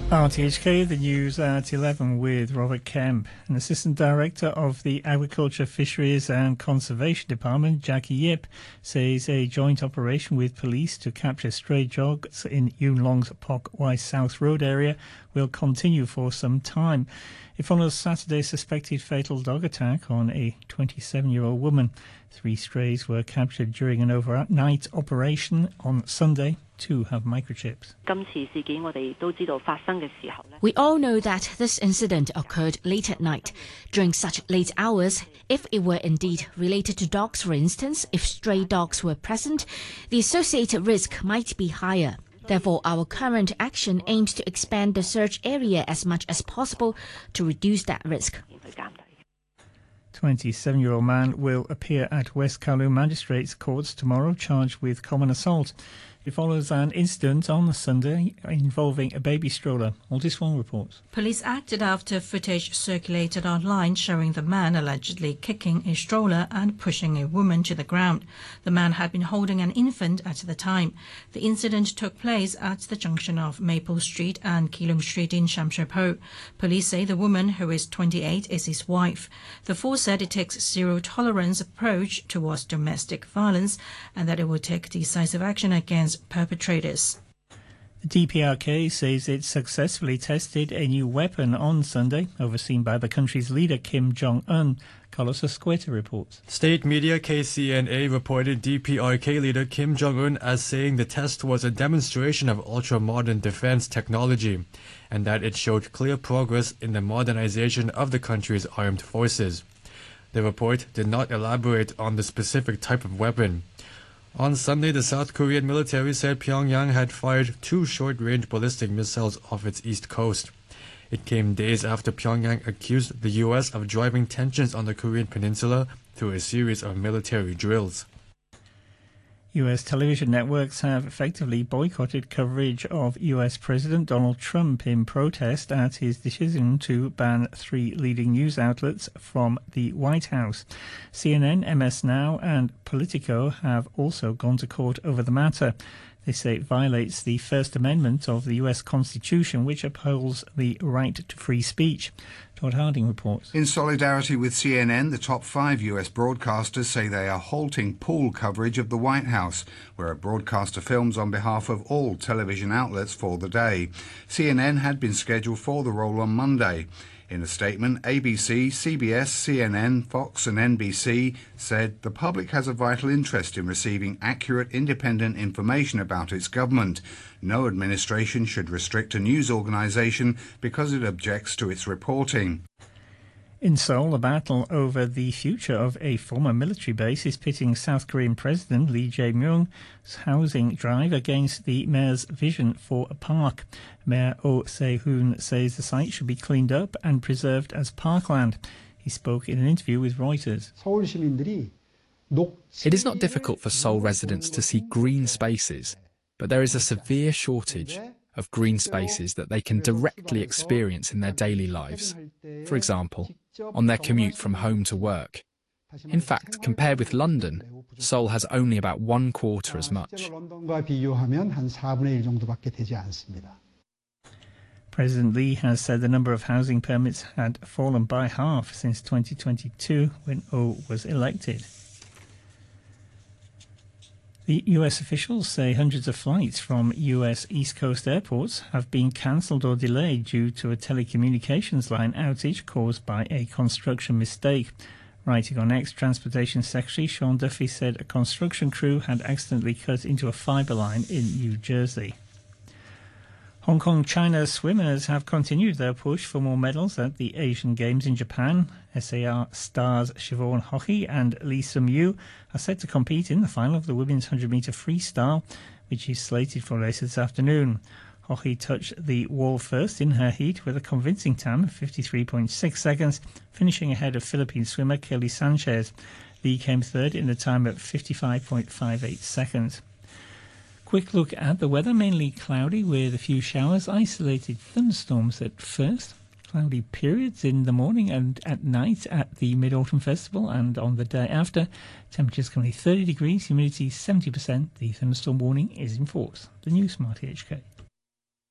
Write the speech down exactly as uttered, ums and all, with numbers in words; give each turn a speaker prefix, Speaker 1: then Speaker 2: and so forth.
Speaker 1: R T H K, the news at eleven with Robert Kemp. An Assistant Director of the Agriculture, Fisheries and Conservation Department, Jackie Yip, says a joint operation with police to capture stray dogs in Yuen Long's Pok Wai South Road area will continue for some time. It follows Saturday's suspected fatal dog attack on a twenty-seven-year-old woman. Three strays were captured during an overnight operation on Sunday. Two have microchips.
Speaker 2: We all know that this incident occurred late at night. During such late hours, if it were indeed related to dogs, for instance, if stray dogs were present, the associated risk might be higher. Therefore, our current action aims to expand the search area as much as possible to reduce that risk.
Speaker 1: twenty-seven-year-old man will appear at West Kowloon Magistrates Courts tomorrow, charged with common assault. It follows an incident on Sunday involving a baby stroller. Aldis Wong reports.
Speaker 3: Police acted after footage circulated online showing the man allegedly kicking a stroller and pushing a woman to the ground. The man had been holding an infant at the time. The incident took place at the junction of Maple Street and Keelung Street in Sham Shui Po. Police say the woman, who is twenty-eight, is his wife. The force said it takes zero-tolerance approach towards domestic violence and that it will take decisive action against perpetrators.
Speaker 1: The D P R K says it successfully tested a new weapon on Sunday, overseen by the country's leader Kim Jong-un. Carlos Escueta reports.
Speaker 4: State media K C N A reported D P R K leader Kim Jong-un as saying the test was a demonstration of ultra-modern defense technology and that it showed clear progress in the modernization of the country's armed forces. The report did not elaborate on the specific type of weapon. On Sunday, the South Korean military said Pyongyang had fired two short-range ballistic missiles off its east coast. It came days after Pyongyang accused the U S of driving tensions on the Korean peninsula through a series of military drills.
Speaker 1: U S television networks have effectively boycotted coverage of U S President Donald Trump in protest at his decision to ban three leading news outlets from the White House. C N N, M S Now and Politico have also gone to court over the matter. They say it violates the First Amendment of the U S Constitution, which upholds the right to free speech. Todd Harding reports.
Speaker 5: In solidarity with C N N, the top five U S broadcasters say they are halting pool coverage of the White House, where a broadcaster films on behalf of all television outlets for the day. C N N had been scheduled for the roll on Monday. In a statement, A B C, C B S, C N N, Fox and N B C said the public has a vital interest in receiving accurate, independent information about its government. No administration should restrict a news organisation because it objects to its reporting.
Speaker 1: In Seoul, a battle over the future of a former military base is pitting South Korean President Lee Jae-myung's housing drive against the mayor's vision for a park. Mayor Oh Se-hoon says the site should be cleaned up and preserved as parkland. He spoke in an interview with Reuters.
Speaker 6: It is not difficult for Seoul residents to see green spaces, but there is a severe shortage of green spaces that they can directly experience in their daily lives. For example, on their commute from home to work. In fact, compared with London, Seoul has only about one quarter as much.
Speaker 1: President Lee has said the number of housing permits had fallen by half since twenty twenty-two, when Oh was elected. The U S officials say hundreds of flights from U S East Coast airports have been cancelled or delayed due to a telecommunications line outage caused by a construction mistake. Writing on X, Transportation Secretary Sean Duffy said a construction crew had accidentally cut into a fibre line in New Jersey. Hong Kong China swimmers have continued their push for more medals at the Asian Games in Japan. S A R stars Siobhan Hockey and Lee Sum-yu are set to compete in the final of the women's one hundred metre freestyle, which is slated for later this afternoon. Hockey touched the wall first in her heat with a convincing time of fifty-three point six seconds, finishing ahead of Philippine swimmer Kelly Sanchez. Lee came third in a time of fifty-five point five eight seconds. Quick look at the weather, mainly cloudy with a few showers, isolated thunderstorms at first, cloudy periods in the morning and at night at the Mid-Autumn Festival and on the day after. Temperatures currently thirty degrees, humidity seventy percent. The thunderstorm warning is in force. The news from R T H K.